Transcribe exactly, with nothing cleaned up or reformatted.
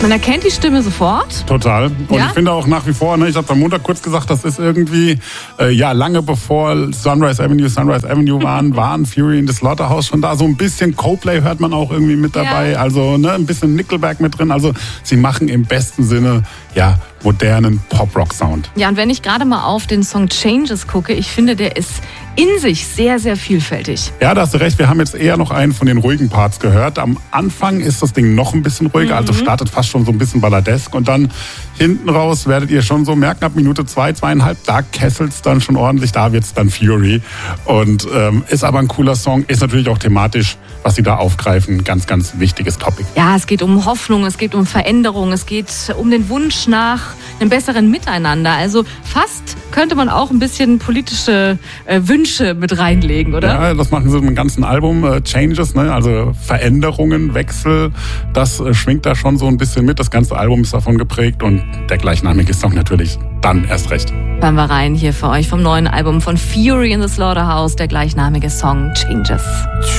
Man erkennt die Stimme sofort. Total. Und Ja? ich finde auch nach wie vor, ne, ich habe am Montag kurz gesagt, das ist irgendwie, äh, ja, lange bevor Sunrise Avenue, Sunrise Avenue waren, waren Fury in the Slaughterhouse schon da. So ein bisschen Coldplay hört man auch irgendwie mit dabei. Ja. Also ne, ein bisschen Nickelback mit drin. Also sie machen im besten Sinne, ja, modernen Pop-Rock-Sound. Ja, und wenn ich gerade mal auf den Song Changes gucke, ich finde, der ist in sich sehr, sehr vielfältig. Ja, da hast du recht. Wir haben jetzt eher noch einen von den ruhigen Parts gehört. Am Anfang ist das Ding noch ein bisschen ruhiger, Mhm. also startet fast schon so ein bisschen balladesk. Und dann hinten raus werdet ihr schon so merken, ab Minute zwei, zweieinhalb, da kesselt's dann schon ordentlich, da wird's dann Fury. Und ähm, ist aber ein cooler Song, ist natürlich auch thematisch, was sie da aufgreifen, ganz, ganz wichtiges Topic. Ja, es geht um Hoffnung, es geht um Veränderung, es geht um den Wunsch nach einem besseren Miteinander. Also fast könnte man auch ein bisschen politische äh, Wünsche mit reinlegen, oder? Ja, das machen sie im ganzen Album, äh, Changes, ne? Also Veränderungen, Wechsel, das äh, schwingt da schon so ein bisschen mit. Das ganze Album ist davon geprägt und der gleichnamige Song natürlich dann erst recht. Hören wir rein hier für euch vom neuen Album von Fury in the Slaughterhouse, der gleichnamige Song Changes.